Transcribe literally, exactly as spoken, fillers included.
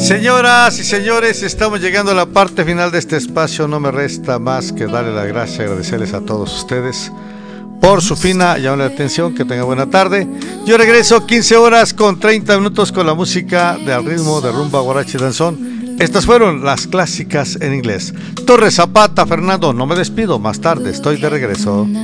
Señoras y señores, estamos llegando a la parte final de este espacio. No me resta más que darle las gracias y agradecerles a todos ustedes por su fina y amable atención. Que tengan buena tarde. Yo regreso quince horas con treinta minutos con la música de al ritmo de rumba, guaracha y danzón. Estas fueron las clásicas en inglés. Torres Zapata, Fernando, no me despido, más tarde estoy de regreso.